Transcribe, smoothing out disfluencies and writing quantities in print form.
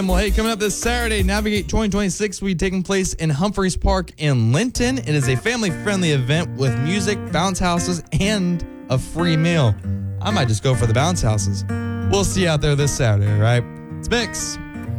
Well, hey, coming up this Saturday, Navigate 2026 will be taking place in Humphreys Park in Linton. It is a family-friendly event with music, bounce houses, and a free meal. I might just go for the bounce houses. We'll see you out there this Saturday, all right? It's Mix.